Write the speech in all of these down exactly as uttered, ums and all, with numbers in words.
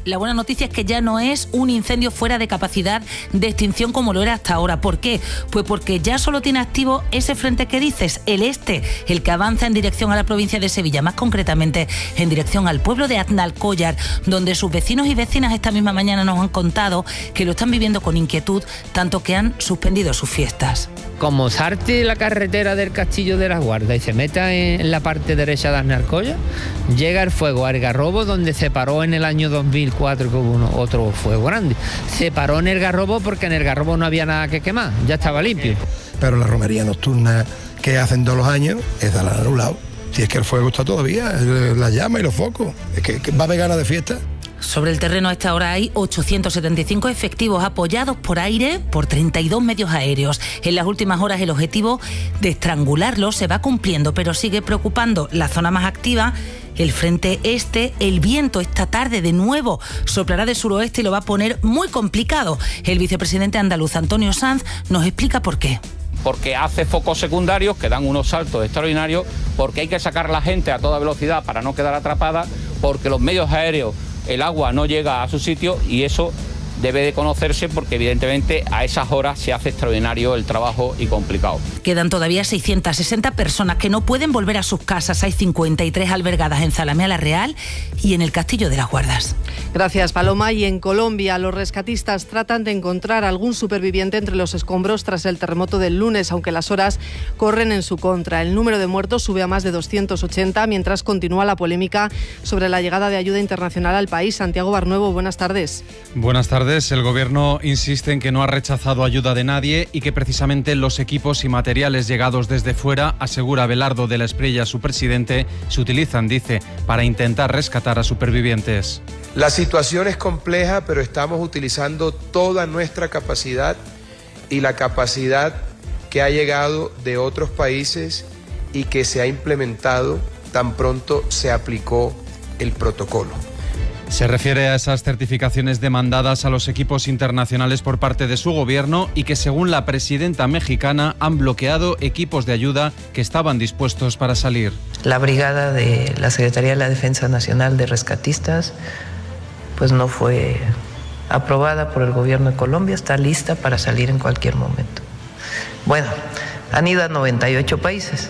La buena noticia es que ya no es un incendio fuera de capacidad de extinción como lo era hasta ahora. ¿Por qué? Pues porque ya solo tiene activo ese frente que dices, el este, el que avanza en dirección a la provincia de Sevilla, más concretamente en dirección al pueblo de Aznalcóllar, donde sus vecinos y vecinas esta misma mañana nos han contado que lo están viviendo con inquietud, tanto que han suspendido sus fiestas. Como salte la carretera del Castillo de las Guardas y se meta en la parte derecha de Aznalcóllar, llega el fuego a Algarrobo, donde se paró en el año dos mil cuatro, que hubo otro fuego grande. Se paró en el Algarrobo porque en el Algarrobo no había nada que quemar, ya estaba limpio. Pero la romería nocturna que hacen todos los años, esa la han anulado. Si es que el fuego está todavía, la llama y los focos. Es que, que va a haber ganas de fiesta. Sobre el terreno a esta hora hay ochocientos setenta y cinco efectivos apoyados por aire por treinta y dos medios aéreos. En las últimas horas el objetivo de estrangularlo se va cumpliendo, pero sigue preocupando la zona más activa, el frente este. El viento esta tarde de nuevo soplará de suroeste y lo va a poner muy complicado. El vicepresidente andaluz Antonio Sanz nos explica por qué. Porque hace focos secundarios que dan unos saltos extraordinarios, porque hay que sacar a la gente a toda velocidad para no quedar atrapada, porque los medios aéreos, el agua no llega a su sitio y eso debe de conocerse porque evidentemente a esas horas se hace extraordinario el trabajo y complicado. Quedan todavía seiscientas sesenta personas que no pueden volver a sus casas. Hay cincuenta y tres albergadas en Zalamea la Real y en el Castillo de las Guardas. Gracias, Paloma. Y en Colombia, los rescatistas tratan de encontrar algún superviviente entre los escombros tras el terremoto del lunes, aunque las horas corren en su contra. El número de muertos sube a más de doscientos ochenta, mientras continúa la polémica sobre la llegada de ayuda internacional al país. Santiago Barnuevo, buenas tardes. Buenas tardes. El Gobierno insiste en que no ha rechazado ayuda de nadie y que precisamente los equipos y materiales llegados desde fuera, asegura Abelardo de la Espriella, su presidente, se utilizan, dice, para intentar rescatar a supervivientes. La situación es compleja, pero estamos utilizando toda nuestra capacidad y la capacidad que ha llegado de otros países y que se ha implementado tan pronto se aplicó el protocolo. Se refiere a esas certificaciones demandadas a los equipos internacionales por parte de su gobierno y que, según la presidenta mexicana, han bloqueado equipos de ayuda que estaban dispuestos para salir. La brigada de la Secretaría de la Defensa Nacional de Rescatistas pues no fue aprobada por el gobierno de Colombia, está lista para salir en cualquier momento. Bueno, han ido a noventa y ocho países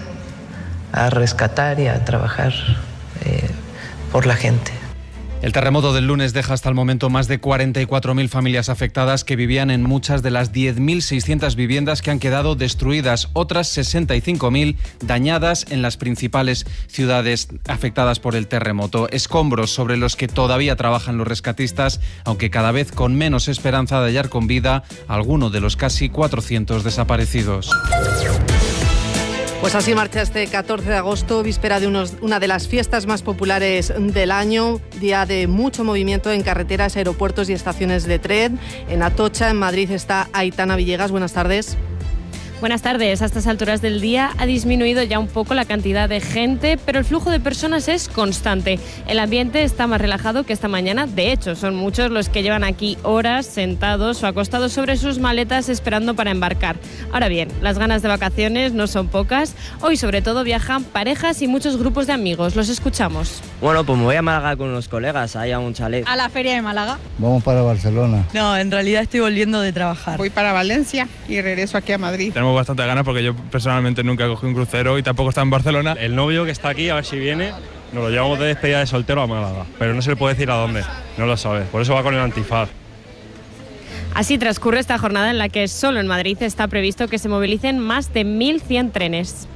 a rescatar y a trabajar eh, por la gente. El terremoto del lunes deja hasta el momento más de cuarenta y cuatro mil familias afectadas que vivían en muchas de las diez mil seiscientas viviendas que han quedado destruidas, otras sesenta y cinco mil dañadas en las principales ciudades afectadas por el terremoto. Escombros sobre los que todavía trabajan los rescatistas, aunque cada vez con menos esperanza de hallar con vida a alguno de los casi cuatrocientos desaparecidos. Pues así marcha este catorce de agosto, víspera de unos, una de las fiestas más populares del año, día de mucho movimiento en carreteras, aeropuertos y estaciones de tren. En Atocha, en Madrid, está Aitana Villegas. Buenas tardes. Buenas tardes. A estas alturas del día ha disminuido ya un poco la cantidad de gente, pero el flujo de personas es constante. El ambiente está más relajado que esta mañana. De hecho, son muchos los que llevan aquí horas sentados o acostados sobre sus maletas esperando para embarcar. Ahora bien, las ganas de vacaciones no son pocas. Hoy, sobre todo, viajan parejas y muchos grupos de amigos. Los escuchamos. Bueno, pues me voy a Málaga con unos colegas, ahí a un chalet. ¿A la feria de Málaga? Vamos para Barcelona. No, en realidad estoy volviendo de trabajar. Voy para Valencia y regreso aquí a Madrid. Tenemos bastante ganas porque yo personalmente nunca cogí un crucero y tampoco está en Barcelona. El novio que está aquí, a ver si viene, nos lo llevamos de despedida de soltero a Málaga, pero no se le puede decir a dónde, no lo sabe, por eso va con el antifaz. Así transcurre esta jornada en la que solo en Madrid está previsto que se movilicen más de mil cien trenes.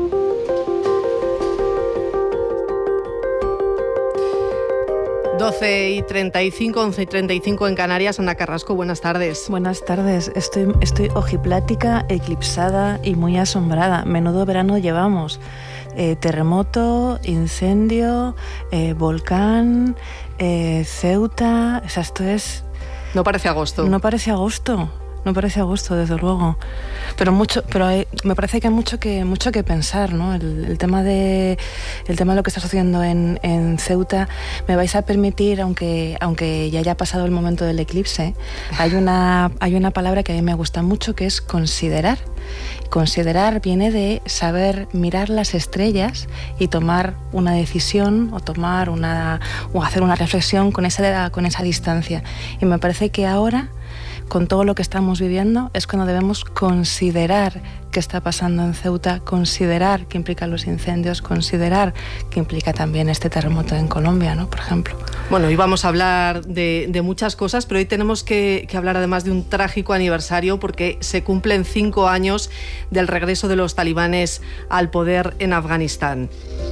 doce y treinta y cinco, once y treinta y cinco en Canarias. Ana Carrasco, buenas tardes. Buenas tardes. Estoy, estoy ojiplática, eclipsada y muy asombrada. Menudo verano llevamos. Eh, terremoto, incendio, eh, volcán, eh, Ceuta... O sea, esto es... No parece agosto. No parece agosto. No parece agosto, desde luego. Pero mucho, pero hay, me parece que hay mucho que mucho que pensar, ¿no? El, el tema de el tema de lo que está sucediendo en, en Ceuta. Me vais a permitir, aunque aunque ya haya pasado el momento del eclipse, hay una hay una palabra que a mí me gusta mucho, que es considerar. Considerar viene de saber mirar las estrellas y tomar una decisión o tomar una o hacer una reflexión con esa, con esa distancia. Y me parece que ahora, con todo lo que estamos viviendo, es cuando debemos considerar qué está pasando en Ceuta, considerar qué implican los incendios, considerar qué implica también este terremoto en Colombia, ¿no? Por ejemplo. Bueno, hoy vamos a hablar de, de muchas cosas, pero hoy tenemos que, que hablar además de un trágico aniversario, porque se cumplen cinco años del regreso de los talibanes al poder en Afganistán.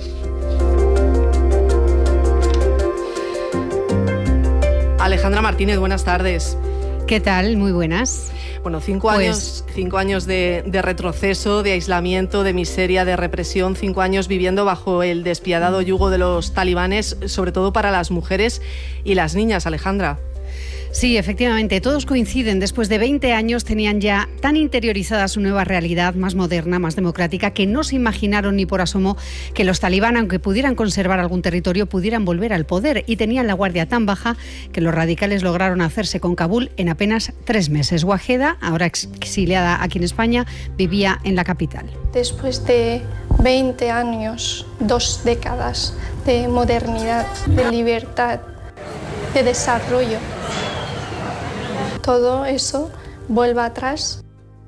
Alejandra Martínez, buenas tardes. ¿Qué tal? Muy buenas. Bueno, cinco pues... años, cinco años de, de retroceso, de aislamiento, de miseria, de represión, cinco años viviendo bajo el despiadado yugo de los talibanes, sobre todo para las mujeres y las niñas, Alejandra. Sí, efectivamente, todos coinciden. Después de veinte años tenían ya tan interiorizada su nueva realidad, más moderna, más democrática, que no se imaginaron ni por asomo que los talibán, aunque pudieran conservar algún territorio, pudieran volver al poder. Y tenían la guardia tan baja que los radicales lograron hacerse con Kabul en apenas tres meses. Wajeda, ahora exiliada aquí en España, vivía en la capital. Después de veinte años, dos décadas de modernidad, de libertad, de desarrollo, todo eso vuelve atrás.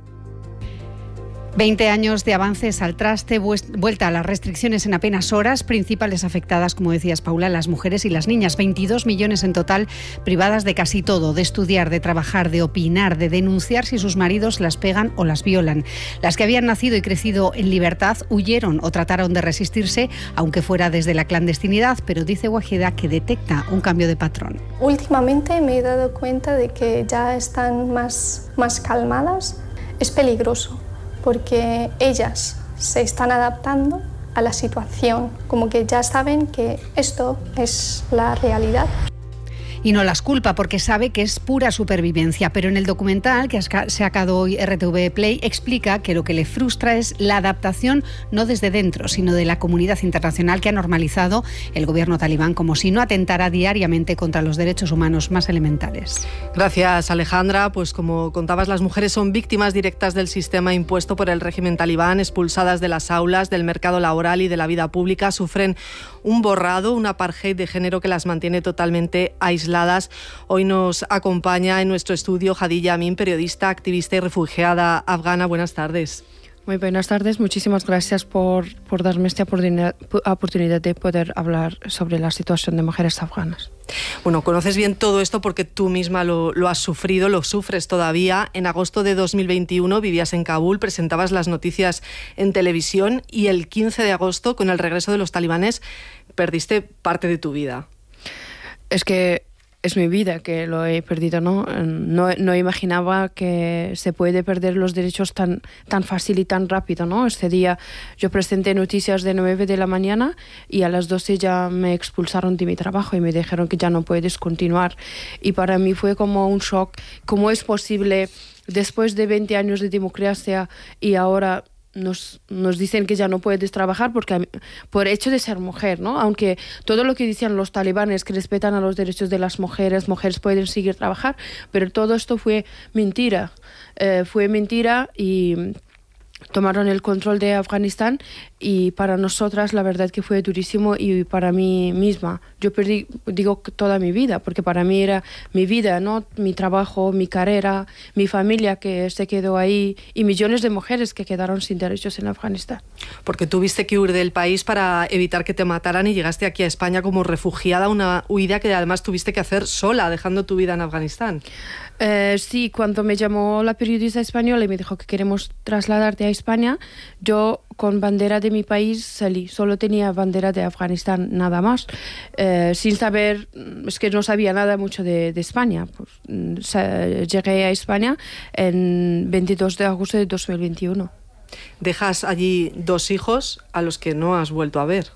veinte años de avances al traste, vuelta a las restricciones en apenas horas, principales afectadas, como decías, Paula, las mujeres y las niñas. veintidós millones en total privadas de casi todo, de estudiar, de trabajar, de opinar, de denunciar si sus maridos las pegan o las violan. Las que habían nacido y crecido en libertad huyeron o trataron de resistirse, aunque fuera desde la clandestinidad, pero dice Wajeda que detecta un cambio de patrón. Últimamente me he dado cuenta de que ya están más, más calmadas. Es peligroso, porque ellas se están adaptando a la situación, como que ya saben que esto es la realidad. Y no las culpa porque sabe que es pura supervivencia, pero en el documental que ha sacado hoy R T V Play explica que lo que le frustra es la adaptación no desde dentro, sino de la comunidad internacional que ha normalizado el gobierno talibán como si no atentara diariamente contra los derechos humanos más elementales. Gracias, Alejandra. Pues como contabas, las mujeres son víctimas directas del sistema impuesto por el régimen talibán, expulsadas de las aulas, del mercado laboral y de la vida pública. Sufren un borrado, un apartheid de género que las mantiene totalmente aisladas. Hoy nos acompaña en nuestro estudio Hadija Amin, periodista, activista y refugiada afgana. Buenas tardes. Muy buenas tardes, muchísimas gracias por, por darme esta oportunidad de poder hablar sobre la situación de mujeres afganas. Bueno, conoces bien todo esto porque tú misma lo, lo has sufrido, lo sufres todavía. En agosto de dos mil veintiuno vivías en Kabul, presentabas las noticias en televisión y el quince de agosto, con el regreso de los talibanes, perdiste parte de tu vida. Es que es mi vida que lo he perdido, ¿no? No, no imaginaba que se puede perder los derechos tan, tan fácil y tan rápido, ¿no? Este día yo presenté noticias de nueve de la mañana y a las doce ya me expulsaron de mi trabajo y me dijeron que ya no puedes continuar. Y para mí fue como un shock. ¿Cómo es posible, después de veinte años de democracia y ahora Nos, nos dicen que ya no puedes trabajar porque por hecho de ser mujer, ¿no? Aunque todo lo que decían los talibanes, que respetan a los derechos de las mujeres, mujeres pueden seguir trabajar, pero todo esto fue mentira. Eh, fue mentira y tomaron el control de Afganistán y para nosotras la verdad que fue durísimo y para mí misma. Yo perdí, digo, toda mi vida, porque para mí era mi vida, ¿no? Mi trabajo, mi carrera, mi familia que se quedó ahí y millones de mujeres que quedaron sin derechos en Afganistán. Porque tuviste que huir del país para evitar que te mataran y llegaste aquí a España como refugiada, una huida que además tuviste que hacer sola, dejando tu vida en Afganistán. Eh, sí, cuando me llamó la periodista española y me dijo que queremos trasladarte a España, yo con bandera de mi país salí, solo tenía bandera de Afganistán, nada más, eh, sin saber, es que no sabía nada mucho de, de España. Pues, llegué a España en veintidós de agosto de dos mil veintiuno. Dejas allí dos hijos a los que no has vuelto a ver.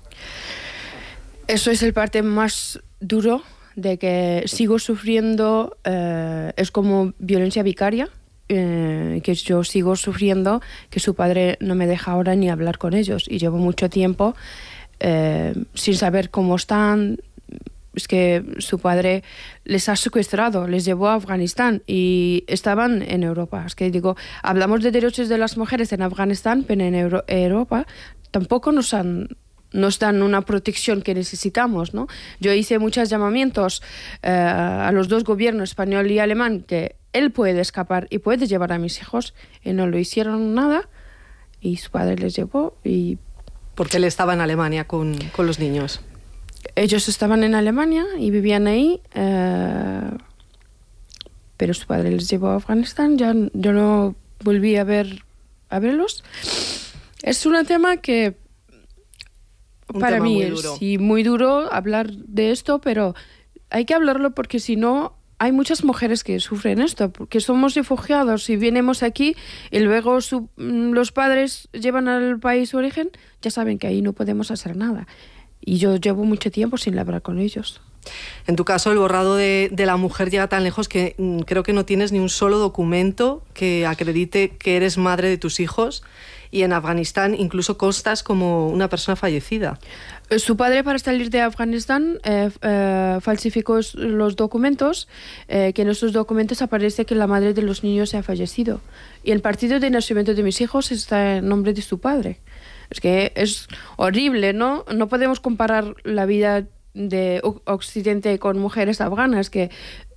Eso es el parte más duro, de que sigo sufriendo, eh, es como violencia vicaria, eh, que yo sigo sufriendo, que su padre no me deja ahora ni hablar con ellos y llevo mucho tiempo eh, sin saber cómo están, es que su padre les ha secuestrado, les llevó a Afganistán y estaban en Europa. Es que digo, hablamos de derechos de las mujeres en Afganistán, pero en Euro- Europa tampoco nos han... nos dan una protección que necesitamos, ¿no? Yo hice muchos llamamientos eh, a los dos gobiernos, español y alemán, que él puede escapar y puede llevar a mis hijos, y no lo hicieron nada, y su padre les llevó y... Porque él estaba en Alemania con, con los niños. Ellos estaban en Alemania y vivían ahí, eh, pero su padre les llevó a Afganistán, ya yo no volví a ver a verlos. Es un tema que Un para tema mí muy es duro. sí, muy duro hablar de esto, pero hay que hablarlo porque si no hay muchas mujeres que sufren esto, porque somos refugiados y venimos aquí y luego su, los padres llevan al país de origen, ya saben que ahí no podemos hacer nada. Y yo llevo mucho tiempo sin hablar con ellos. En tu caso, el borrado de, de la mujer llega tan lejos que mm, creo que no tienes ni un solo documento que acredite que eres madre de tus hijos, y en Afganistán incluso constas como una persona fallecida. Su padre, para salir de Afganistán, eh, eh, falsificó los documentos, eh, que en esos documentos aparece que la madre de los niños ha fallecido. Y el partido de nacimiento de mis hijos está en nombre de su padre. Es que es horrible, ¿no? No podemos comparar la vida de Occidente con mujeres afganas, que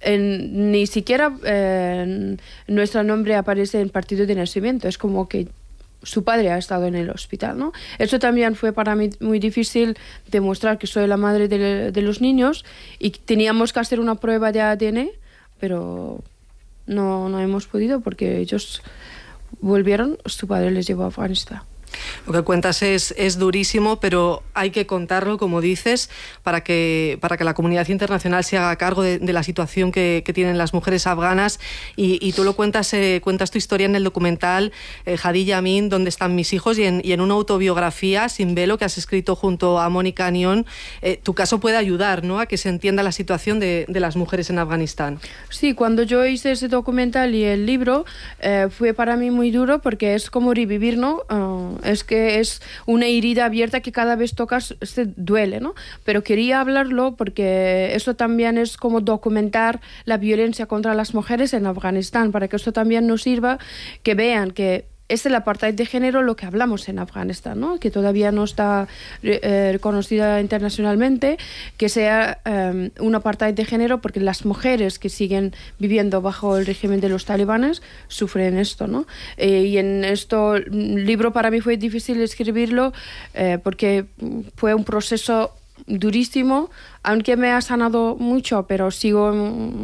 en, ni siquiera eh, nuestro nombre aparece en partido de nacimiento. Es como que su padre ha estado en el hospital, ¿no? Eso también fue para mí muy difícil demostrar que soy la madre de, de los niños, y teníamos que hacer una prueba de A D N, pero no, no hemos podido porque ellos volvieron, su padre les llevó a Afganistán. Lo que cuentas es, es durísimo, pero hay que contarlo, como dices, para que, para que la comunidad internacional se haga cargo de, de la situación que, que tienen las mujeres afganas. Y, y tú lo cuentas, eh, cuentas tu historia en el documental eh, Hadi Yamin, ¿Dónde están mis hijos? Y en, y en una autobiografía, Sin velo, que has escrito junto a Mónica Anión. Eh, tu caso puede ayudar, ¿no?, a que se entienda la situación de, de las mujeres en Afganistán. Sí, cuando yo hice ese documental y el libro, eh, fue para mí muy duro porque es como revivir, ¿no? Uh, es que es una herida abierta que cada vez tocas se duele, ¿no? Pero quería hablarlo porque eso también es como documentar la violencia contra las mujeres en Afganistán, para que esto también nos sirva, que vean que es el apartheid de género lo que hablamos en Afganistán, ¿no? Que todavía no está eh, reconocida internacionalmente, que sea eh, un apartheid de género, porque las mujeres que siguen viviendo bajo el régimen de los talibanes sufren esto, ¿no? Eh, y en esto libro para mí fue difícil escribirlo eh, porque fue un proceso durísimo, aunque me ha sanado mucho, pero sigo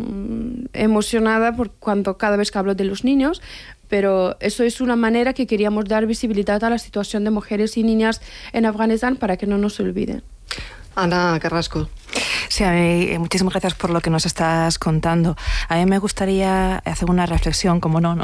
mm, emocionada por cuando cada vez que hablo de los niños. Pero eso es una manera que queríamos dar visibilidad a la situación de mujeres y niñas en Afganistán para que no nos olviden. Ana Carrasco. Sí, a mí, muchísimas gracias por lo que nos estás contando. A mí me gustaría hacer una reflexión, como no, ¿no?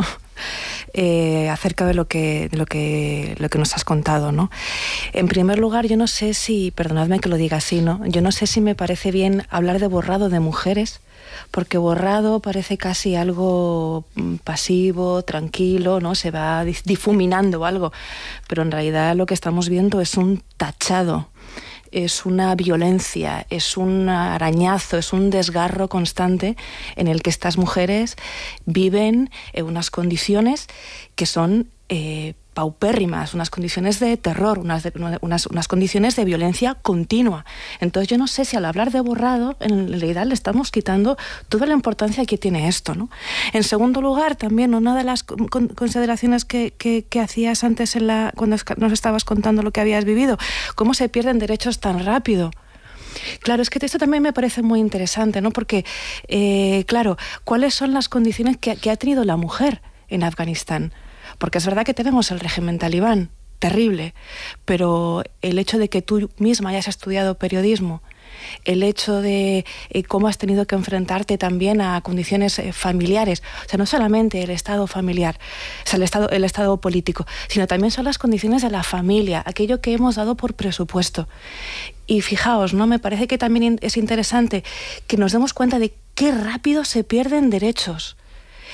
Eh, acerca de lo que, de lo que, lo que nos has contado, ¿no? En primer lugar, yo no sé si, perdonadme que lo diga así, ¿no? Yo no sé si me parece bien hablar de borrado de mujeres, porque borrado parece casi algo pasivo, tranquilo, ¿no? Se va difuminando algo, pero en realidad lo que estamos viendo es un tachado, es una violencia, es un arañazo, es un desgarro constante en el que estas mujeres viven en unas condiciones que son eh, paupérrimas, unas condiciones de terror, unas, de, unas, unas condiciones de violencia continua. Entonces yo no sé si al hablar de borrado, en realidad le estamos quitando toda la importancia que tiene esto, ¿no? En segundo lugar, también una de las con, consideraciones que, que, que hacías antes en la, cuando nos estabas contando lo que habías vivido, cómo se pierden derechos tan rápido. Claro, es que esto también me parece muy interesante, ¿no? Porque, eh, claro, ¿cuáles son las condiciones que, que ha tenido la mujer en Afganistán? Porque es verdad que tenemos el régimen talibán, terrible, pero el hecho de que tú misma hayas estudiado periodismo, el hecho de eh, cómo has tenido que enfrentarte también a condiciones eh, familiares, o sea, no solamente el estado familiar, o sea, el estado, el estado político, sino también son las condiciones de la familia, aquello que hemos dado por presupuesto. Y fijaos, ¿no? Me parece que también es interesante que nos demos cuenta de qué rápido se pierden derechos.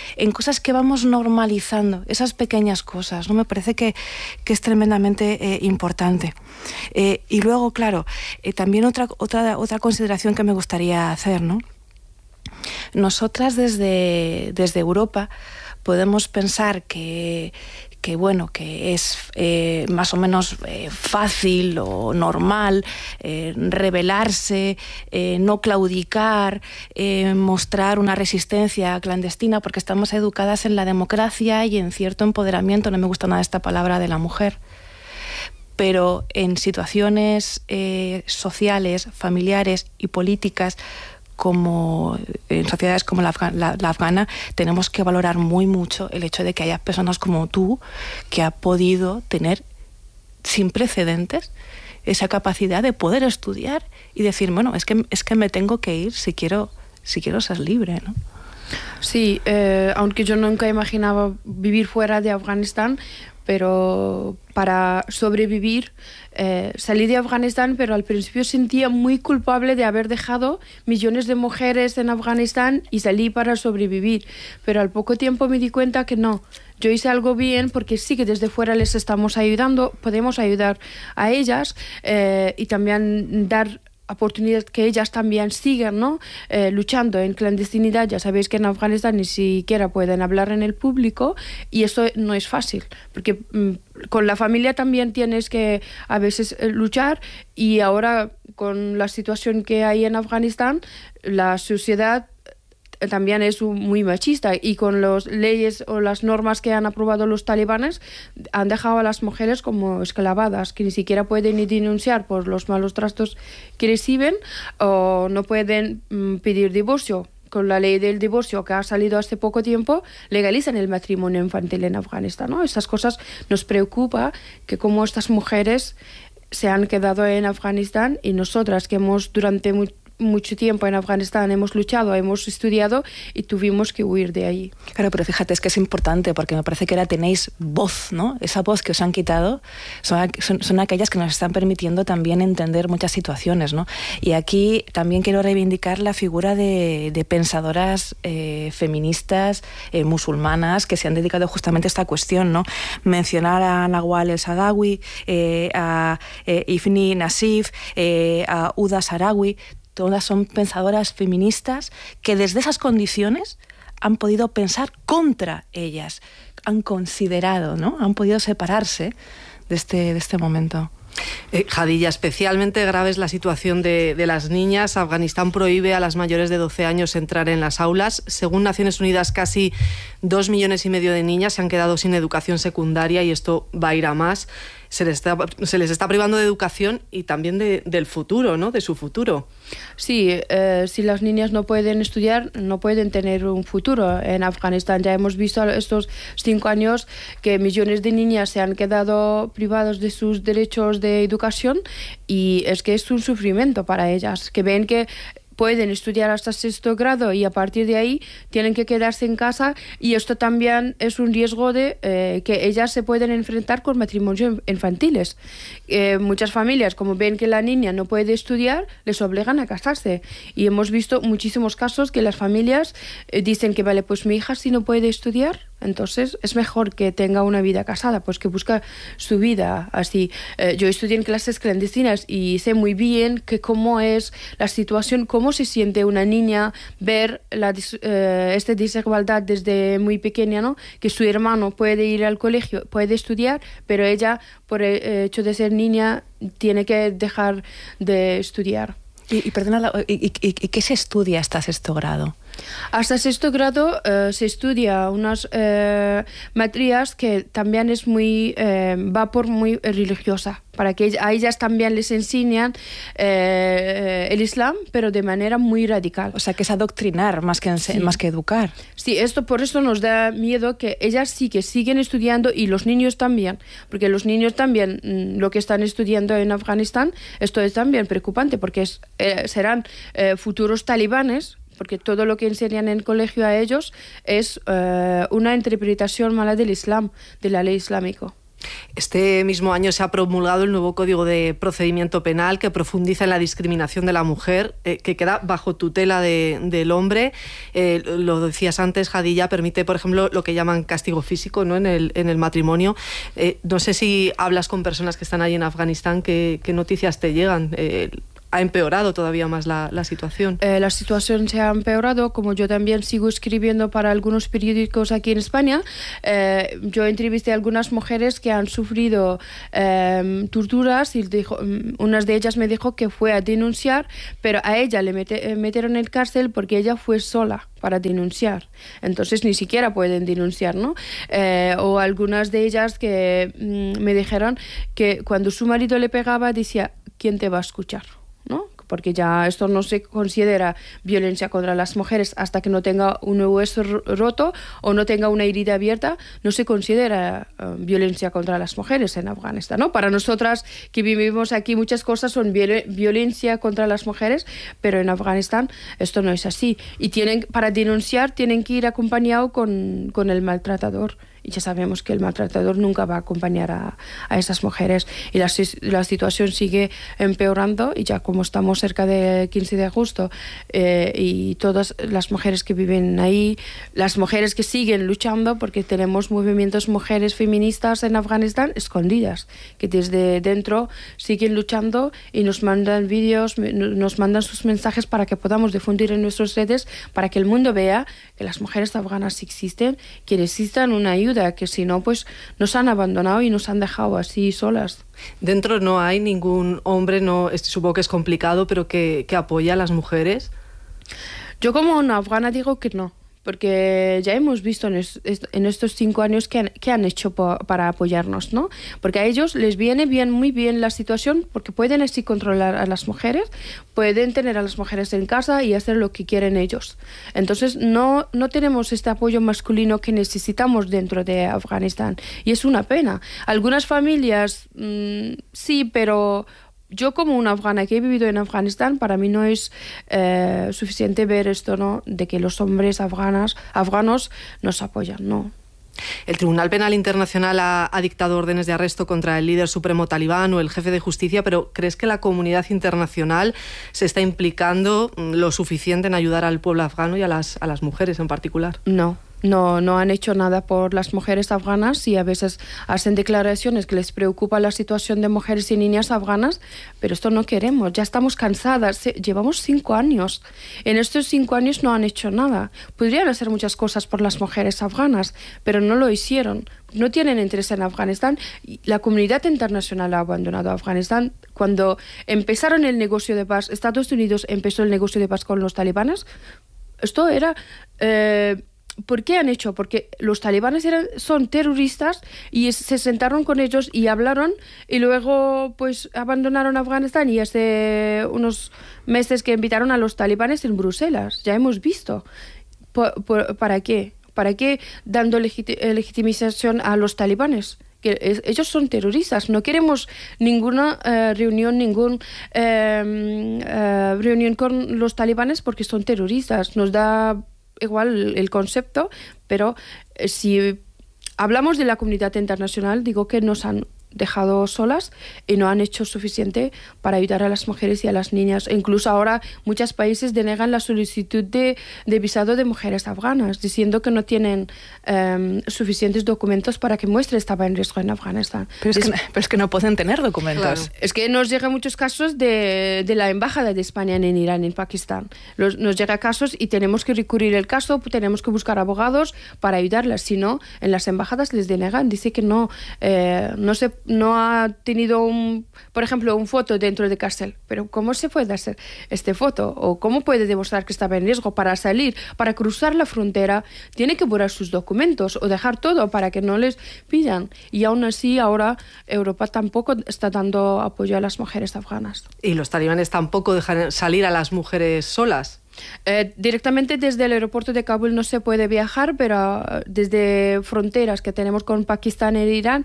en cosas que vamos normalizando, esas pequeñas cosas, ¿no? Me parece que, que es tremendamente eh, importante. Eh, y luego, claro, eh, también otra, otra, otra consideración que me gustaría hacer, ¿no? Nosotras desde, desde Europa podemos pensar que, que bueno, que es eh, más o menos eh, fácil o normal eh, rebelarse, eh, no claudicar, eh, mostrar una resistencia clandestina, porque estamos educadas en la democracia y en cierto empoderamiento, no me gusta nada esta palabra, de la mujer. Pero en situaciones eh, sociales, familiares y políticas, como en sociedades como la, la, la afgana, tenemos que valorar muy mucho el hecho de que haya personas como tú que ha podido tener sin precedentes esa capacidad de poder estudiar y decir, bueno, es que, es que me tengo que ir si quiero, si quiero ser libre, ¿no? Sí, eh, aunque yo nunca imaginaba vivir fuera de Afganistán, pero para sobrevivir eh, salí de Afganistán, pero al principio sentía muy culpable de haber dejado millones de mujeres en Afganistán y salí para sobrevivir, pero al poco tiempo me di cuenta que no, yo hice algo bien porque sí que desde fuera les estamos ayudando, podemos ayudar a ellas eh, y también dar oportunidad que ellas también sigan, ¿no? eh, luchando en clandestinidad. Ya sabéis que en Afganistán ni siquiera pueden hablar en el público y eso no es fácil, porque mm, con la familia también tienes que a veces eh, luchar, y ahora con la situación que hay en Afganistán, la sociedad también es muy machista, y con las leyes o las normas que han aprobado los talibanes han dejado a las mujeres como esclavadas, que ni siquiera pueden ni denunciar por los malos tratos que reciben, o no pueden mm, pedir divorcio. Con la ley del divorcio que ha salido hace poco tiempo, legalizan el matrimonio infantil en Afganistán, ¿no? Esas cosas nos preocupa, que como estas mujeres se han quedado en Afganistán, y nosotras que hemos durante muy mucho tiempo en Afganistán hemos luchado, hemos estudiado y tuvimos que huir de ahí. Claro, pero fíjate, es que es importante porque me parece que ahora tenéis voz, ¿no? Esa voz que os han quitado son, son, son aquellas que nos están permitiendo también entender muchas situaciones, ¿no? Y aquí también quiero reivindicar la figura de, de pensadoras eh, feministas, eh, musulmanas, que se han dedicado justamente a esta cuestión, ¿no? Mencionar a Nawal el-Saadawi, eh, a eh, Ifni Nasif, eh, a Uda Sarawi. Todas son pensadoras feministas que desde esas condiciones han podido pensar contra ellas, han considerado, ¿no? Han podido separarse de este, de este momento. Eh, Jadilla, especialmente grave es la situación de, de las niñas. Afganistán prohíbe a las mayores de doce años entrar en las aulas. Según Naciones Unidas, casi dos millones y medio de niñas se han quedado sin educación secundaria, y esto va a ir a más. Se les está, se les está privando de educación y también de, del futuro, ¿no? De su futuro. Sí, eh, si las niñas no pueden estudiar, no pueden tener un futuro. En Afganistán ya hemos visto estos cinco años que millones de niñas se han quedado privadas de sus derechos de educación, y es que es un sufrimiento para ellas, que ven que pueden estudiar hasta sexto grado y a partir de ahí tienen que quedarse en casa, y esto también es un riesgo de eh, que ellas se pueden enfrentar con matrimonios infantiles. Eh, muchas familias, como ven que la niña no puede estudiar, les obligan a casarse, y hemos visto muchísimos casos que las familias eh, dicen que vale, pues mi hija si no puede estudiar, entonces es mejor que tenga una vida casada, pues que busca su vida así. Eh, yo estudié en clases clandestinas y sé muy bien que cómo es la situación, cómo se siente una niña ver la, eh, esta desigualdad desde muy pequeña, ¿no? Que su hermano puede ir al colegio, puede estudiar, pero ella, por el hecho de ser niña, tiene que dejar de estudiar. Y, y perdona, ¿y, y, y qué se estudia hasta sexto grado? Hasta sexto grado eh, se estudia unas eh, materias que también es muy eh, va por muy religiosa, para que a ellas también les enseñan eh, el Islam, pero de manera muy radical. O sea, que es adoctrinar más que, sí. más que educar. Sí, esto por eso nos da miedo, que ellas sí que siguen estudiando, y los niños también, porque los niños también mmm, lo que están estudiando en Afganistán, esto es también preocupante, porque es, eh, serán eh, futuros talibanes, porque todo lo que enseñan en el colegio a ellos es uh, una interpretación mala del Islam, de la ley islámica. Este mismo año se ha promulgado el nuevo Código de Procedimiento Penal que profundiza en la discriminación de la mujer, eh, que queda bajo tutela de, del hombre. Eh, lo decías antes, Hadilla, permite, por ejemplo, lo que llaman castigo físico, ¿no?, en el, en el matrimonio. Eh, no sé si hablas con personas que están allí en Afganistán, ¿qué, qué noticias te llegan? Eh, ¿Ha empeorado todavía más la, la situación? Eh, la situación se ha empeorado, como yo también sigo escribiendo para algunos periódicos aquí en España. Eh, yo entrevisté a algunas mujeres que han sufrido eh, torturas y dijo, una de ellas me dijo que fue a denunciar, pero a ella le mete, metieron en cárcel porque ella fue sola para denunciar. Entonces ni siquiera pueden denunciar, ¿no? Eh, o algunas de ellas que mm, me dijeron que cuando su marido le pegaba decía, ¿quién te va a escuchar?, ¿no? Porque ya esto no se considera violencia contra las mujeres hasta que no tenga un hueso roto o no tenga una herida abierta, no se considera uh, violencia contra las mujeres en Afganistán, ¿no? Para nosotras que vivimos aquí muchas cosas son viol violencia contra las mujeres, pero en Afganistán esto no es así. Y tienen, para denunciar tienen que ir acompañado con, con el maltratador. Y ya sabemos que el maltratador nunca va a acompañar a, a esas mujeres. Y la, la situación sigue empeorando, y ya como estamos cerca del quince de agosto, eh, y todas las mujeres que viven ahí, las mujeres que siguen luchando, porque tenemos movimientos mujeres feministas en Afganistán escondidas, que desde dentro siguen luchando y nos mandan vídeos, nos mandan sus mensajes para que podamos difundir en nuestras redes, para que el mundo vea que las mujeres afganas existen, que necesitan una ayuda, que si no, pues nos han abandonado y nos han dejado así solas. Dentro no hay ningún hombre, no, supongo que es complicado, pero que, que apoya a las mujeres. Yo como una afgana digo que no, porque ya hemos visto en, es, en estos cinco años qué han, qué han hecho po, para apoyarnos, ¿no? Porque a ellos les viene bien, muy bien la situación, porque pueden así controlar a las mujeres, pueden tener a las mujeres en casa y hacer lo que quieren ellos. Entonces no, no tenemos este apoyo masculino que necesitamos dentro de Afganistán, y es una pena. Algunas familias mmm, sí, pero yo como una afgana que he vivido en Afganistán, para mí no es eh, suficiente ver esto, ¿no?, de que los hombres afganas, afganos nos apoyan, no. El Tribunal Penal Internacional ha, ha dictado órdenes de arresto contra el líder supremo talibán o el jefe de justicia, pero ¿crees que la comunidad internacional se está implicando lo suficiente en ayudar al pueblo afgano y a las, a las mujeres en particular? No. No, no han hecho nada por las mujeres afganas, y a veces hacen declaraciones que les preocupa la situación de mujeres y niñas afganas, pero esto no queremos, ya estamos cansadas, llevamos cinco años. En estos cinco años no han hecho nada. Podrían hacer muchas cosas por las mujeres afganas, pero no lo hicieron. No tienen interés en Afganistán. La comunidad internacional ha abandonado a Afganistán. Cuando empezaron el negocio de paz, Estados Unidos empezó el negocio de paz con los talibanes, esto era... Eh, ¿Por qué han hecho? Porque los talibanes eran, son terroristas, y se sentaron con ellos y hablaron, y luego pues abandonaron Afganistán, y hace unos meses que invitaron a los talibanes en Bruselas. Ya hemos visto. ¿Por, por, ¿Para qué? ¿Para qué dando legiti legitimización a los talibanes? Que es, ellos son terroristas. No queremos ninguna uh, reunión, ningún uh, uh, reunión con los talibanes porque son terroristas. Nos da igual el concepto, pero si hablamos de la comunidad internacional, digo que nos han dejado solas y no han hecho suficiente para ayudar a las mujeres y a las niñas. E incluso ahora muchos países denegan la solicitud de, de visado de mujeres afganas, diciendo que no tienen um, suficientes documentos para que muestre estaba en riesgo en Afganistán. Pero es, es, que, pero es que no pueden tener documentos. Claro. Es que nos llegan muchos casos de, de la embajada de España en Irán, en Pakistán. Los, nos llega casos y tenemos que recurrir el caso, tenemos que buscar abogados para ayudarlas. Si no, en las embajadas les denegan, dice que no, eh, no se no ha tenido, un, por ejemplo, un foto dentro de cárcel. Pero ¿cómo se puede hacer este foto? ¿O cómo puede demostrar que estaba en riesgo para salir, para cruzar la frontera? Tiene que borrar sus documentos o dejar todo para que no les pidan. Y aún así, ahora Europa tampoco está dando apoyo a las mujeres afganas. Y los talibanes tampoco dejan salir a las mujeres solas. Eh, directamente desde el aeropuerto de Kabul no se puede viajar, pero desde fronteras que tenemos con Pakistán e Irán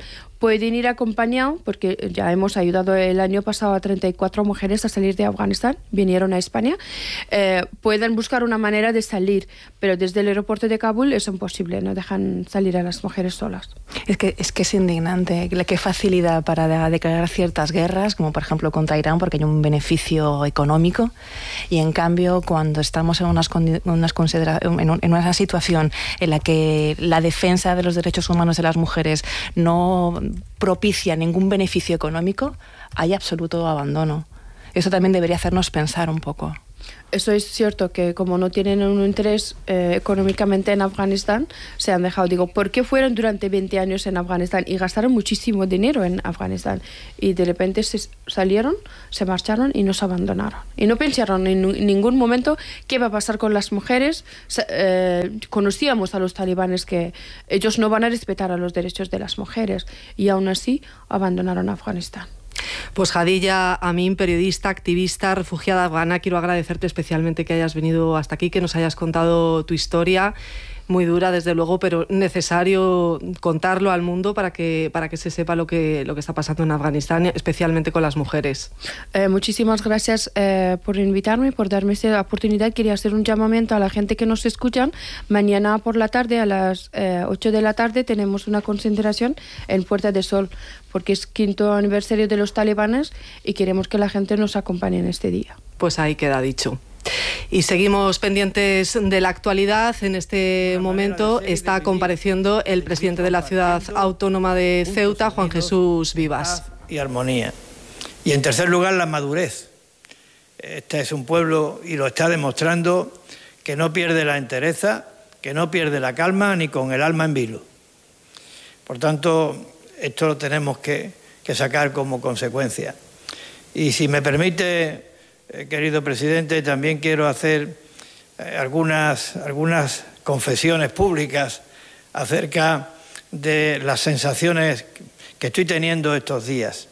pueden ir acompañados, porque ya hemos ayudado el año pasado a treinta y cuatro mujeres a salir de Afganistán, vinieron a España, eh, pueden buscar una manera de salir, pero desde el aeropuerto de Kabul es imposible, no dejan salir a las mujeres solas. Es que es, que es indignante, qué facilidad para declarar ciertas guerras, como por ejemplo contra Irán, porque hay un beneficio económico, y en cambio cuando estamos en, unas, unas considera en, un, en una situación en la que la defensa de los derechos humanos de las mujeres no propicia ningún beneficio económico, hay absoluto abandono. Eso también debería hacernos pensar un poco. Eso es cierto, que como no tienen un interés eh, económicamente en Afganistán, se han dejado. Digo, ¿por qué fueron durante veinte años en Afganistán y gastaron muchísimo dinero en Afganistán? Y de repente se salieron, se marcharon y nos abandonaron. Y no pensaron en ningún momento qué va a pasar con las mujeres. Eh, conocíamos a los talibanes que ellos no van a respetar a los derechos de las mujeres y aún así abandonaron Afganistán. Pues Hadilla Amin, periodista, activista, refugiada afgana, quiero agradecerte especialmente que hayas venido hasta aquí, que nos hayas contado tu historia. Muy dura, desde luego, pero necesario contarlo al mundo para que, para que se sepa lo que, lo que está pasando en Afganistán, especialmente con las mujeres. Eh, muchísimas gracias eh, por invitarme, por darme esta oportunidad. Quería hacer un llamamiento a la gente que nos escuchan. Mañana por la tarde, a las eh, ocho de la tarde, tenemos una concentración en Puerta del Sol, porque es quinto aniversario de los talibanes y queremos que la gente nos acompañe en este día. Pues ahí queda dicho. Y seguimos pendientes de la actualidad. En este momento está compareciendo el presidente de la ciudad autónoma de Ceuta, Juan Jesús Vivas. Y armonía. Y en tercer lugar, la madurez. Este es un pueblo, y lo está demostrando, que no pierde la entereza, que no pierde la calma, ni con el alma en vilo. Por tanto, esto lo tenemos que, que sacar como consecuencia. Y si me permite, Eh, querido presidente, también quiero hacer eh, algunas, algunas confesiones públicas acerca de las sensaciones que estoy teniendo estos días.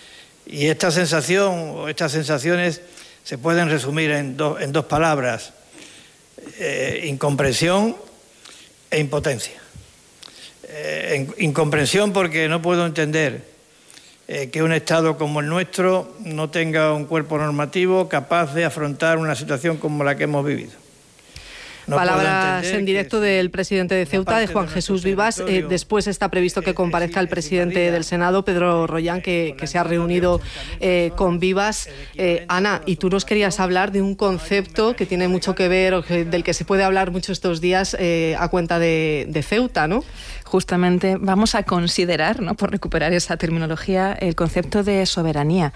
Y esta sensación o estas sensaciones se pueden resumir en, do, en dos palabras: eh, incomprensión e impotencia. Eh, incomprensión porque no puedo entender Eh, que un Estado como el nuestro no tenga un cuerpo normativo capaz de afrontar una situación como la que hemos vivido. No Palabras en directo del presidente de Ceuta, de Juan Jesús Vivas. Eh, después está previsto que comparezca el presidente del Senado, Pedro Rollán, que, que se ha reunido eh, con Vivas. Eh, Ana, y tú nos querías hablar de un concepto que tiene mucho que ver, o que, del que se puede hablar mucho estos días eh, a cuenta de, de Ceuta, ¿no? Justamente vamos a considerar, ¿no?, por recuperar esa terminología, el concepto de soberanía.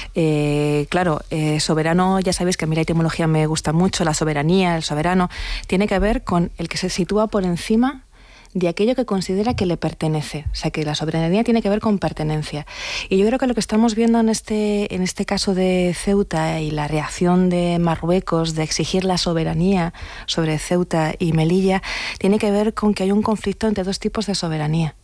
Eh, claro, eh, soberano, ya sabéis que a mí la etimología me gusta mucho, la soberanía, el soberano, tiene que ver con el que se sitúa por encima de aquello que considera que le pertenece. O sea, que la soberanía tiene que ver con pertenencia. Y yo creo que lo que estamos viendo en este, en este caso de Ceuta y la reacción de Marruecos de exigir la soberanía sobre Ceuta y Melilla tiene que ver con que hay un conflicto entre dos tipos de soberanía.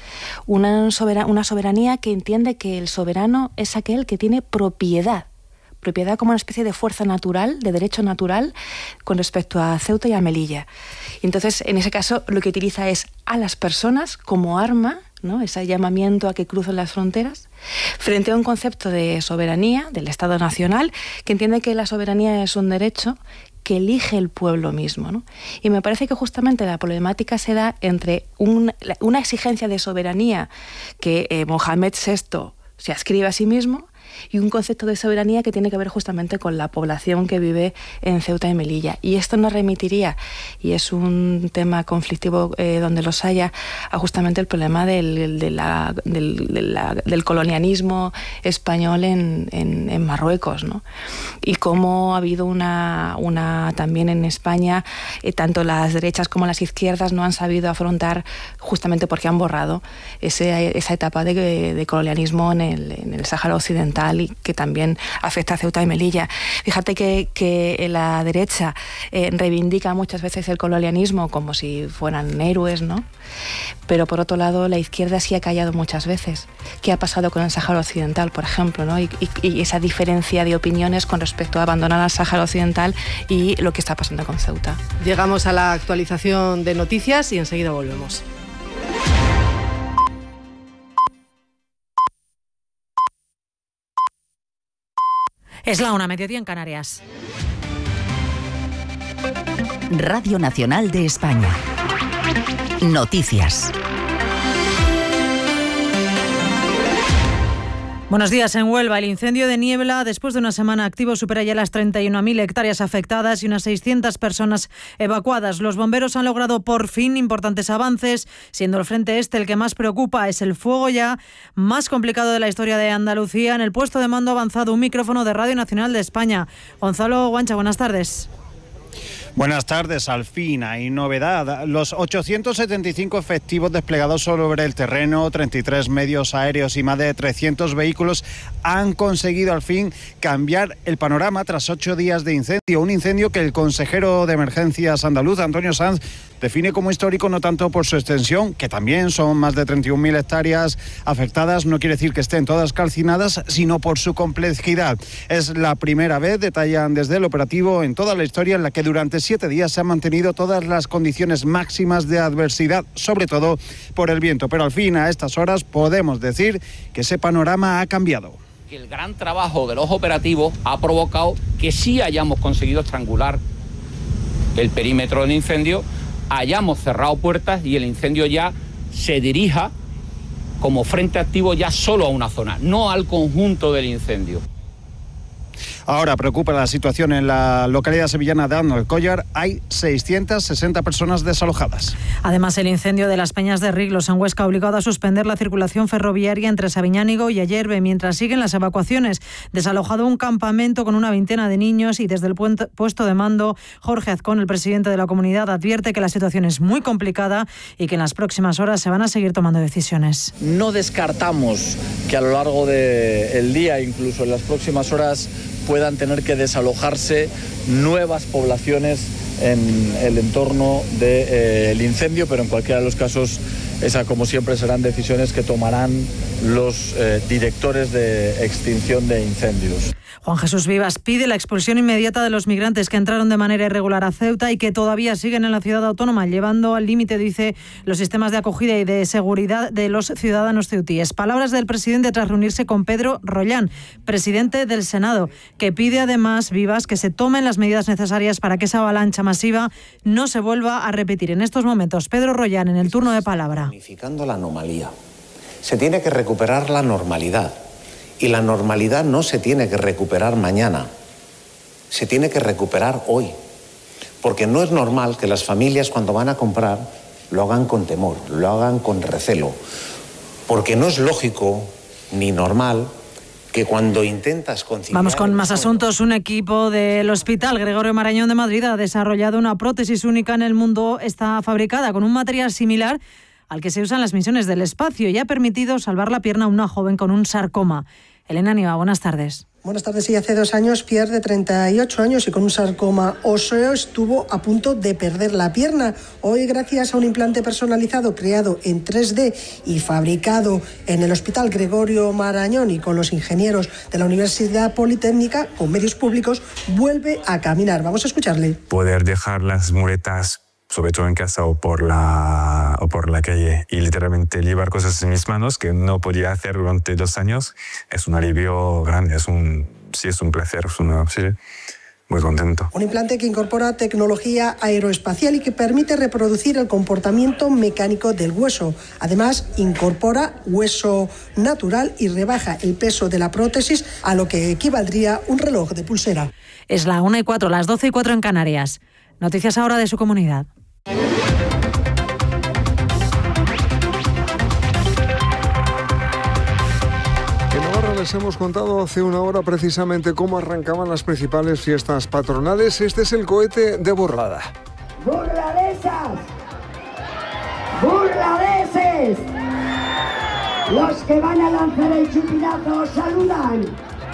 Una, soberan- una soberanía que entiende que el soberano es aquel que tiene propiedad propiedad como una especie de fuerza natural, de derecho natural, con respecto a Ceuta y a Melilla. Y entonces, en ese caso, lo que utiliza es a las personas como arma, ¿no?, ese llamamiento a que crucen las fronteras, frente a un concepto de soberanía, del Estado Nacional, que entiende que la soberanía es un derecho que elige el pueblo mismo, ¿no? Y me parece que justamente la problemática se da entre un, una exigencia de soberanía que eh, Mohamed sexto se ascribe a sí mismo, y un concepto de soberanía que tiene que ver justamente con la población que vive en Ceuta y Melilla. Y esto nos remitiría, y es un tema conflictivo eh, donde los haya, a justamente el problema del, de la, del, de la, del colonialismo español en, en, en Marruecos, ¿no? Y cómo ha habido una, una también en España, eh, tanto las derechas como las izquierdas no han sabido afrontar, justamente porque han borrado ese, esa etapa de, de colonialismo en el, en el Sáhara Occidental, y que también afecta a Ceuta y Melilla. Fíjate que, que la derecha eh, reivindica muchas veces el colonialismo como si fueran héroes, ¿no? Pero por otro lado, la izquierda sí ha callado muchas veces. ¿Qué ha pasado con el Sáhara Occidental, por ejemplo, ¿no? Y, y, y esa diferencia de opiniones con respecto a abandonar al Sáhara Occidental y lo que está pasando con Ceuta. Llegamos a la actualización de noticias y enseguida volvemos. Es la una, mediodía en Canarias. Radio Nacional de España. Noticias. Buenos días. En Huelva, el incendio de Niebla, después de una semana activo, supera ya las treinta y una mil hectáreas afectadas y unas seiscientas personas evacuadas. Los bomberos han logrado por fin importantes avances, siendo el frente este el que más preocupa. Es el fuego ya más complicado de la historia de Andalucía. En el puesto de mando ha avanzado un micrófono de Radio Nacional de España. Gonzalo Guancha, buenas tardes. Buenas tardes. Al fin hay novedad. Los ochocientos setenta y cinco efectivos desplegados sobre el terreno, treinta y tres medios aéreos y más de trescientos vehículos han conseguido al fin cambiar el panorama tras ocho días de incendio. Un incendio que el consejero de emergencias andaluz, Antonio Sanz, define como histórico no tanto por su extensión, que también son más de treinta y una mil hectáreas afectadas, no quiere decir que estén todas calcinadas, sino por su complejidad. Es la primera vez, detallan desde el operativo, en toda la historia en la que durante siete días se han mantenido todas las condiciones máximas de adversidad, sobre todo por el viento. Pero al fin, a estas horas, podemos decir que ese panorama ha cambiado. El gran trabajo de los operativos ha provocado que sí hayamos conseguido estrangular el perímetro del incendio, hayamos cerrado puertas y el incendio ya se dirija como frente activo ya solo a una zona, no al conjunto del incendio. Ahora preocupa la situación en la localidad sevillana de Alcollar. Hay seiscientas sesenta personas desalojadas. Además, el incendio de las Peñas de Riglos en Huesca ha obligado a suspender la circulación ferroviaria entre Sabiñánigo y Ayerbe, mientras siguen las evacuaciones. Desalojado un campamento con una veintena de niños y desde el puesto de mando, Jorge Azcón, el presidente de la comunidad, advierte que la situación es muy complicada y que en las próximas horas se van a seguir tomando decisiones. No descartamos que a lo largo del día, incluso en las próximas horas, puedan tener que desalojarse nuevas poblaciones en el entorno del incendio, pero en cualquiera de los casos, esa como siempre serán decisiones que tomarán los eh, directores de extinción de incendios. Juan Jesús Vivas pide la expulsión inmediata de los migrantes que entraron de manera irregular a Ceuta y que todavía siguen en la ciudad autónoma, llevando al límite, dice, los sistemas de acogida y de seguridad de los ciudadanos ceutíes. Palabras del presidente tras reunirse con Pedro Rollán, presidente del Senado, que pide además, Vivas, que se tomen las medidas necesarias para que esa avalancha masiva no se vuelva a repetir. En estos momentos, Pedro Rollán, en el turno de palabra. Unificando la anomalía. Se tiene que recuperar la normalidad. Y la normalidad no se tiene que recuperar mañana, se tiene que recuperar hoy. Porque no es normal que las familias cuando van a comprar lo hagan con temor, lo hagan con recelo. Porque no es lógico ni normal que cuando intentas conciliar... Vamos con más asuntos. Un equipo del Hospital Gregorio Marañón de Madrid ha desarrollado una prótesis única en el mundo. Está fabricada con un material similar al que se usa en las misiones del espacio y ha permitido salvar la pierna a una joven con un sarcoma. Elena Niva, buenas tardes. Buenas tardes. Sí, hace dos años, Pierre, de treinta y ocho años y con un sarcoma óseo, estuvo a punto de perder la pierna. Hoy, gracias a un implante personalizado creado en tres D y fabricado en el Hospital Gregorio Marañón y con los ingenieros de la Universidad Politécnica, con medios públicos, vuelve a caminar. Vamos a escucharle. Poder dejar las muletas, sobre todo en casa o por la o por la calle, y literalmente llevar cosas en mis manos que no podía hacer durante dos años, es un alivio grande, es un sí es un placer, es una, sí, muy contento. Un implante que incorpora tecnología aeroespacial y que permite reproducir el comportamiento mecánico del hueso. Además, incorpora hueso natural y rebaja el peso de la prótesis a lo que equivaldría un reloj de pulsera. Es la una y cuatro, las doce y cuatro en Canarias. Noticias ahora de su comunidad. En Navarra les hemos contado hace una hora precisamente cómo arrancaban las principales fiestas patronales. Este es el cohete de Burlada. ¡Burladesas! ¡Burladeses! Los que van a lanzar el chupinazo saludan.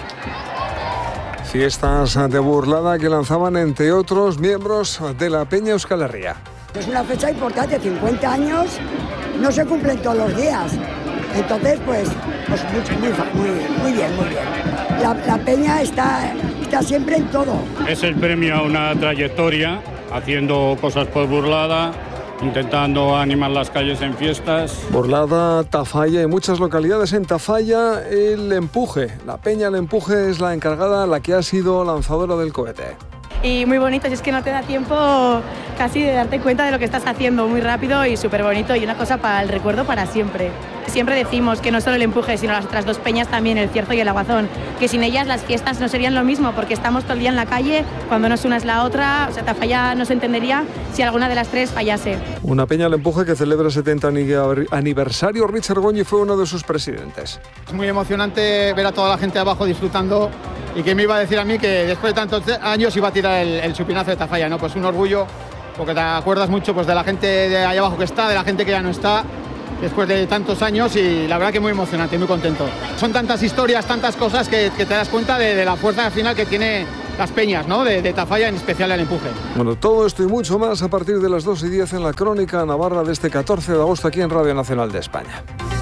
Fiestas de Burlada que lanzaban, entre otros, miembros de la Peña Euskal Herria. Es una fecha importante, cincuenta años no se cumplen todos los días. Entonces, pues, pues muy, muy, muy bien, muy bien. La, la Peña está, está siempre en todo. Es el premio a una trayectoria, haciendo cosas por Burlada, intentando animar las calles en fiestas. Borlada, Tafalla y muchas localidades. En Tafalla, el empuje, la peña El Empuje es la encargada, la que ha sido lanzadora del cohete. Y muy bonito, y es que no te da tiempo casi de darte cuenta de lo que estás haciendo, muy rápido y súper bonito, y una cosa para el recuerdo para siempre. Siempre decimos que no solo El Empuje, sino las otras dos peñas también, El Cierzo y El Aguazón, que sin ellas las fiestas no serían lo mismo, porque estamos todo el día en la calle, cuando no es una es la otra, o sea, Tafalla no se entendería si alguna de las tres fallase. Una peña El Empuje que celebra setenta aniversario. Richard Goñi fue uno de sus presidentes. Es muy emocionante ver a toda la gente abajo disfrutando, y que me iba a decir a mí que después de tantos años iba a tirar el, el chupinazo de Tafalla, ¿no? Pues un orgullo, porque te acuerdas mucho pues, de la gente de ahí abajo que está, de la gente que ya no está, después de tantos años, y la verdad que muy emocionante, muy contento. Son tantas historias, tantas cosas que, que te das cuenta de, de la fuerza final que tiene las peñas, ¿no? De, de Tafalla, en especial El Empuje. Bueno, todo esto y mucho más a partir de las dos y diez en la Crónica Navarra de este catorce de agosto aquí en Radio Nacional de España.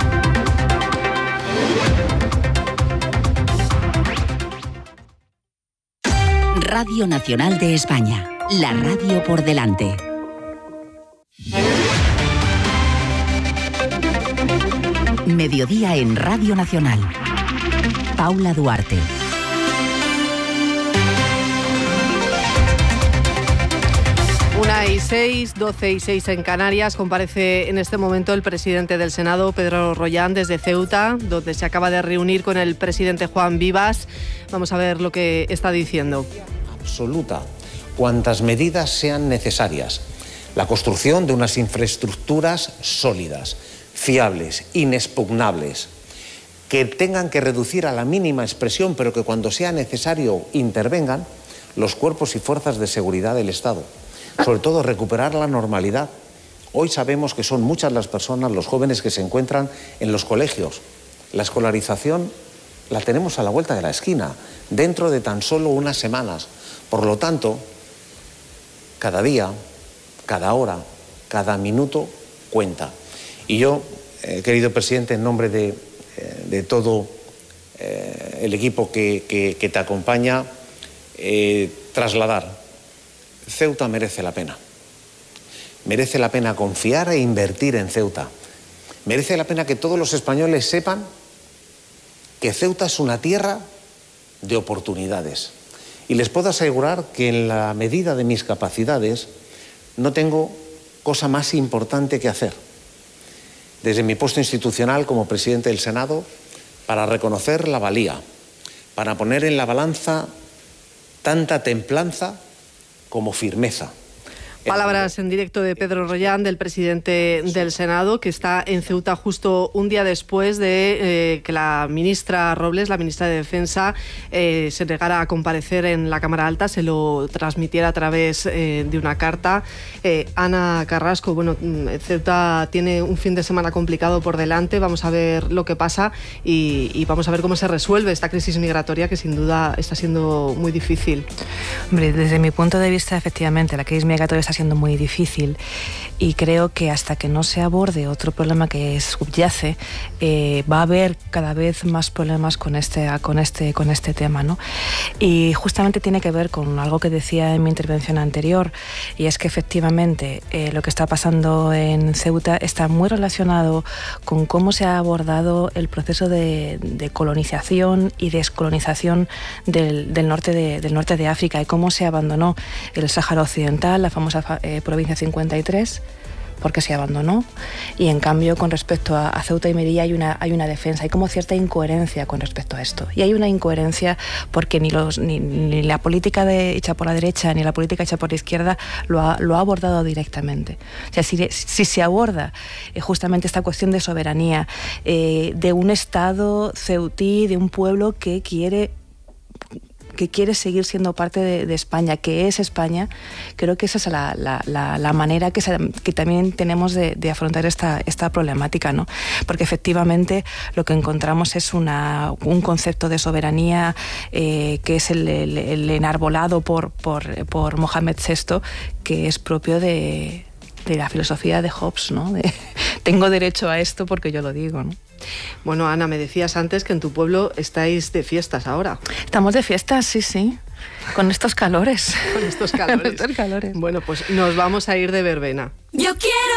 Radio Nacional de España, la radio por delante. Mediodía en Radio Nacional. Paula Duarte. Una y seis, doce y seis en Canarias. Comparece en este momento el presidente del Senado, Pedro Rollán, desde Ceuta, donde se acaba de reunir con el presidente Juan Vivas. Vamos a ver lo que está diciendo. Absoluta, cuantas medidas sean necesarias. La construcción de unas infraestructuras sólidas, fiables, inexpugnables, que tengan que reducir a la mínima expresión, pero que cuando sea necesario intervengan los cuerpos y fuerzas de seguridad del Estado. Sobre todo recuperar la normalidad. Hoy sabemos que son muchas las personas, los jóvenes que se encuentran en los colegios. La escolarización la tenemos a la vuelta de la esquina, dentro de tan solo unas semanas. Por lo tanto, cada día, cada hora, cada minuto cuenta. Y yo, eh, querido presidente, en nombre de, eh, de todo eh, el equipo que, que, que te acompaña, eh, trasladar. Ceuta merece la pena. Merece la pena confiar e invertir en Ceuta. Merece la pena que todos los españoles sepan que Ceuta es una tierra de oportunidades. Y les puedo asegurar que en la medida de mis capacidades no tengo cosa más importante que hacer. Desde mi puesto institucional como presidente del Senado, para reconocer la valía, para poner en la balanza tanta templanza como firmeza. Palabras en directo de Pedro Rollán, del presidente del Senado, que está en Ceuta justo un día después de eh, que la ministra Robles, la ministra de Defensa, eh, se negara a comparecer en la Cámara Alta, se lo transmitiera a través eh, de una carta. Eh, Ana Carrasco, bueno, Ceuta tiene un fin de semana complicado por delante, vamos a ver lo que pasa y, y vamos a ver cómo se resuelve esta crisis migratoria que sin duda está siendo muy difícil. Hombre, desde mi punto de vista, efectivamente, la crisis migratoria está siendo muy difícil y creo que hasta que no se aborde otro problema que subyace, eh, va a haber cada vez más problemas con este, con este, con este tema, ¿no? Y justamente tiene que ver con algo que decía en mi intervención anterior, y es que efectivamente eh, lo que está pasando en Ceuta está muy relacionado con cómo se ha abordado el proceso de, de colonización y descolonización del, del, norte de, del norte de África, y cómo se abandonó el Sáhara Occidental, la famosa Eh, provincia cincuenta y tres, porque se abandonó, y en cambio con respecto a, a Ceuta y Melilla hay una, hay una defensa, hay como cierta incoherencia con respecto a esto, y hay una incoherencia porque ni, los, ni, ni la política de, hecha por la derecha ni la política hecha por la izquierda lo ha, lo ha abordado directamente. O sea, si, si se aborda eh, justamente esta cuestión de soberanía, eh, de un Estado ceutí, de un pueblo que quiere que quiere seguir siendo parte de, de España, que es España, creo que esa es la, la, la, la manera que, se, que también tenemos de, de afrontar esta, esta problemática, ¿no? Porque efectivamente lo que encontramos es una, un concepto de soberanía eh, que es el, el, el enarbolado por, por, por Mohamed sexto, que es propio de, de la filosofía de Hobbes, ¿no? De, tengo derecho a esto porque yo lo digo, ¿no? Bueno, Ana, me decías antes que en tu pueblo estáis de fiestas ahora. Estamos de fiestas, sí, sí. Con estos calores. Con estos calores. Con estos calores. Bueno, pues nos vamos a ir de verbena. Yo quiero